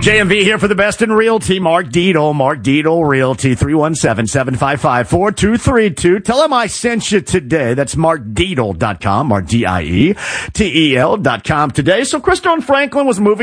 JMV here for the best in realty. Mark Dietel, Realty, 317-755-4232. Tell him I sent you today. That's markdietel.com, Mark, DIETEL.com today. So Crystal and Franklin was moving